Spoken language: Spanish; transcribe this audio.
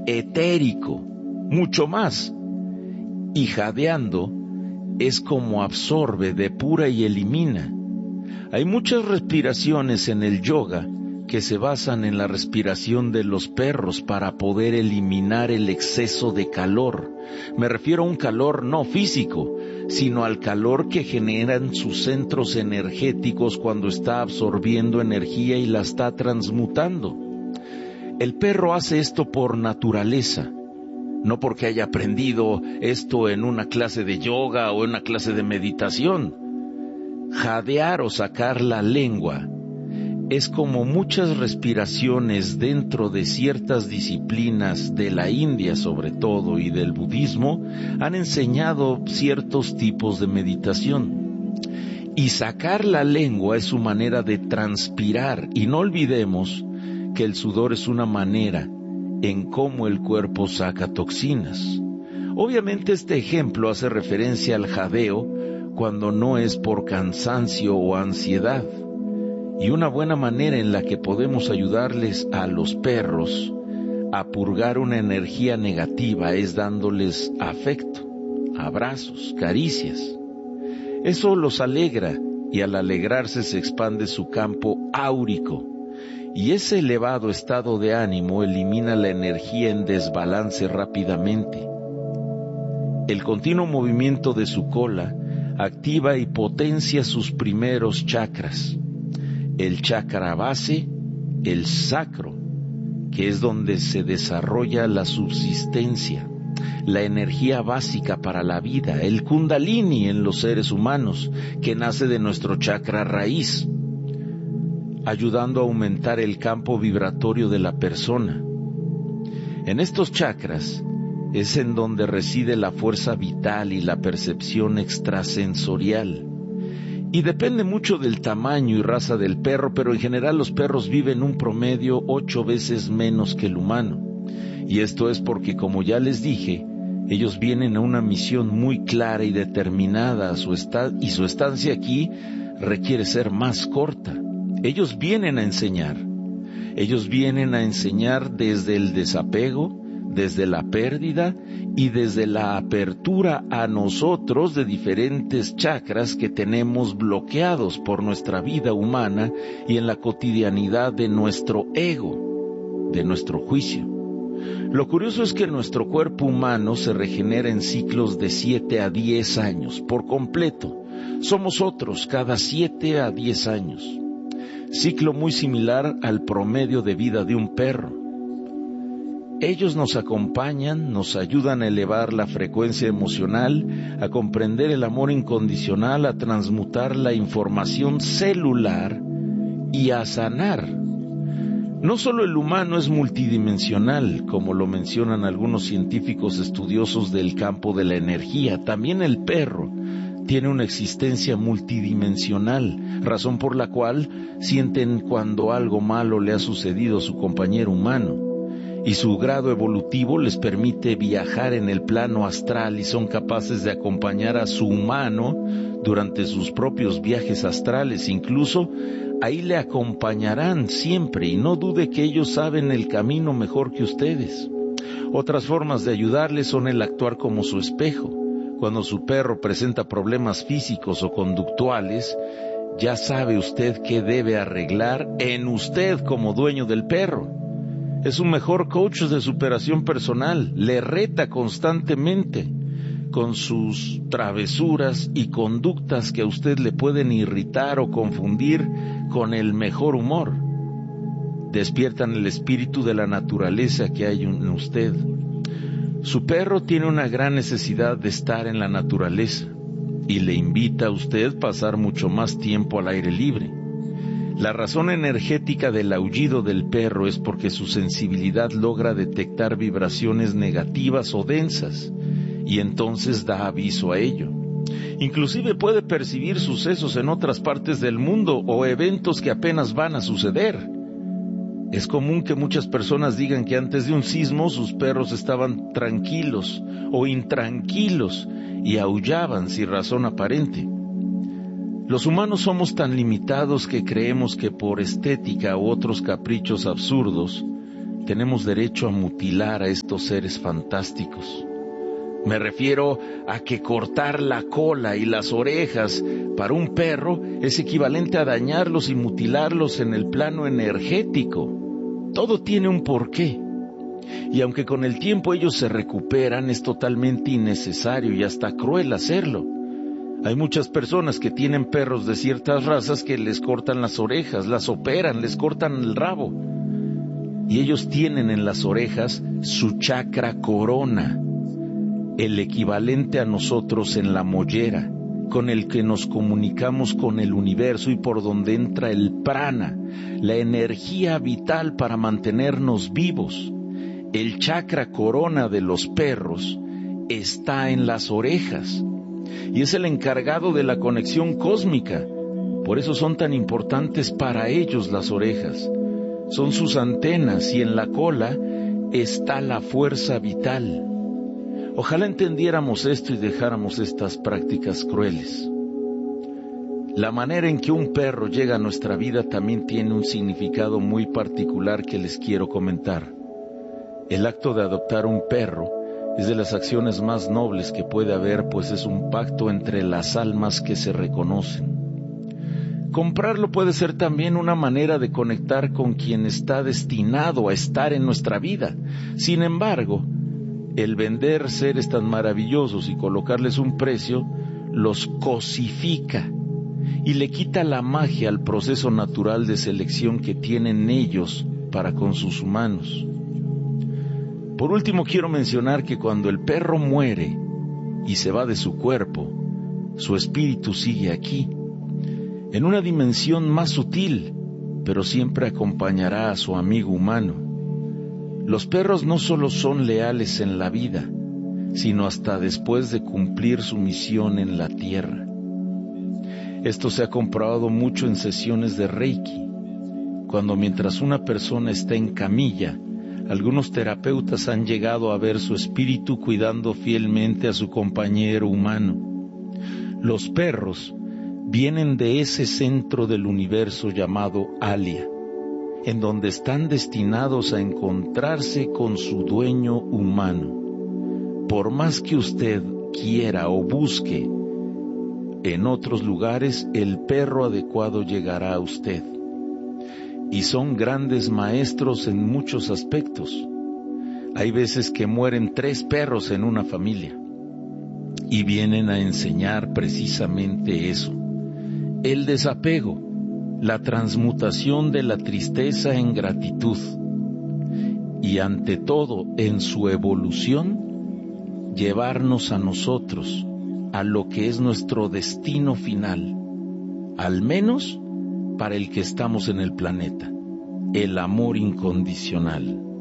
etérico, mucho más. Y jadeando es como absorbe, depura y elimina. Hay muchas respiraciones en el yoga que se basan en la respiración de los perros para poder eliminar el exceso de calor. Me refiero a un calor no físico, sino al calor que generan sus centros energéticos cuando está absorbiendo energía y la está transmutando. El perro hace esto por naturaleza, no porque haya aprendido esto en una clase de yoga o en una clase de meditación. Jadear o sacar la lengua es como muchas respiraciones dentro de ciertas disciplinas de la India sobre todo y del budismo han enseñado ciertos tipos de meditación. Y sacar la lengua es su manera de transpirar, y no olvidemos que el sudor es una manera en cómo el cuerpo saca toxinas. Obviamente este ejemplo hace referencia al jadeo cuando no es por cansancio o ansiedad. Y una buena manera en la que podemos ayudarles a los perros a purgar una energía negativa es dándoles afecto, abrazos, caricias. Eso los alegra y al alegrarse se expande su campo áurico. Y ese elevado estado de ánimo elimina la energía en desbalance rápidamente. El continuo movimiento de su cola activa y potencia sus primeros chakras. El chakra base, el sacro, que es donde se desarrolla la subsistencia, la energía básica para la vida, el kundalini en los seres humanos, que nace de nuestro chakra raíz, ayudando a aumentar el campo vibratorio de la persona. En estos chakras es en donde reside la fuerza vital y la percepción extrasensorial. Y depende mucho del tamaño y raza del perro, pero en general los perros viven un promedio 8 veces menos que el humano. Y esto es porque, como ya les dije, ellos vienen a una misión muy clara y determinada y su estancia aquí requiere ser más corta. Ellos vienen a enseñar. Ellos vienen a enseñar desde el desapego, desde la pérdida y desde la apertura a nosotros de diferentes chakras que tenemos bloqueados por nuestra vida humana y en la cotidianidad de nuestro ego, de nuestro juicio. Lo curioso es que nuestro cuerpo humano se regenera en ciclos de 7 a 10 años, por completo. Somos otros cada 7 a 10 años. Ciclo muy similar al promedio de vida de un perro. Ellos nos acompañan, nos ayudan a elevar la frecuencia emocional, a comprender el amor incondicional, a transmutar la información celular y a sanar. No solo el humano es multidimensional, como lo mencionan algunos científicos estudiosos del campo de la energía, también el perro tiene una existencia multidimensional, razón por la cual sienten cuando algo malo le ha sucedido a su compañero humano. Y su grado evolutivo les permite viajar en el plano astral y son capaces de acompañar a su humano durante sus propios viajes astrales. Incluso ahí le acompañarán siempre y no dude que ellos saben el camino mejor que ustedes. Otras formas de ayudarles son el actuar como su espejo. Cuando su perro presenta problemas físicos o conductuales, ya sabe usted qué debe arreglar en usted como dueño del perro. Es un mejor coach de superación personal, le reta constantemente con sus travesuras y conductas que a usted le pueden irritar o confundir con el mejor humor. Despiertan el espíritu de la naturaleza que hay en usted. Su perro tiene una gran necesidad de estar en la naturaleza y le invita a usted a pasar mucho más tiempo al aire libre. La razón energética del aullido del perro es porque su sensibilidad logra detectar vibraciones negativas o densas y entonces da aviso a ello. Inclusive puede percibir sucesos en otras partes del mundo o eventos que apenas van a suceder. Es común que muchas personas digan que antes de un sismo sus perros estaban tranquilos o intranquilos y aullaban sin razón aparente. Los humanos somos tan limitados que creemos que por estética u otros caprichos absurdos, tenemos derecho a mutilar a estos seres fantásticos. Me refiero a que cortar la cola y las orejas para un perro es equivalente a dañarlos y mutilarlos en el plano energético. Todo tiene un porqué. Y aunque con el tiempo ellos se recuperan, es totalmente innecesario y hasta cruel hacerlo. Hay muchas personas que tienen perros de ciertas razas que les cortan las orejas, las operan, les cortan el rabo. Y ellos tienen en las orejas su chakra corona, el equivalente a nosotros en la mollera, con el que nos comunicamos con el universo y por donde entra el prana, la energía vital para mantenernos vivos. El chakra corona de los perros está en las orejas y es el encargado de la conexión cósmica. Por eso son tan importantes para ellos las orejas. Son sus antenas y en la cola está la fuerza vital. Ojalá entendiéramos esto y dejáramos estas prácticas crueles. La manera en que un perro llega a nuestra vida también tiene un significado muy particular que les quiero comentar. El acto de adoptar un perro es de las acciones más nobles que puede haber, pues es un pacto entre las almas que se reconocen. Comprarlo puede ser también una manera de conectar con quien está destinado a estar en nuestra vida. Sin embargo, el vender seres tan maravillosos y colocarles un precio, los cosifica y le quita la magia al proceso natural de selección que tienen ellos para con sus humanos. Por último, quiero mencionar que cuando el perro muere y se va de su cuerpo, su espíritu sigue aquí, en una dimensión más sutil, pero siempre acompañará a su amigo humano. Los perros no solo son leales en la vida, sino hasta después de cumplir su misión en la tierra. Esto se ha comprobado mucho en sesiones de Reiki, cuando mientras una persona está en camilla, algunos terapeutas han llegado a ver su espíritu cuidando fielmente a su compañero humano. Los perros vienen de ese centro del universo llamado Alia, en donde están destinados a encontrarse con su dueño humano. Por más que usted quiera o busque en otros lugares, el perro adecuado llegará a usted. Y son grandes maestros en muchos aspectos. Hay veces que mueren 3 perros en una familia y vienen a enseñar precisamente eso. El desapego, la transmutación de la tristeza en gratitud y ante todo en su evolución, llevarnos a nosotros a lo que es nuestro destino final, al menos para el que estamos en el planeta, el amor incondicional.